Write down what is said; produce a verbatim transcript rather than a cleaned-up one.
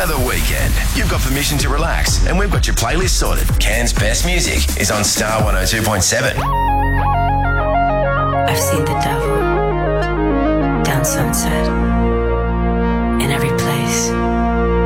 another weekend. You've got permission to relax, and we've got your playlist sorted. Cairns' best music is on Star one oh two point seven. I've seen the devil down Sunset.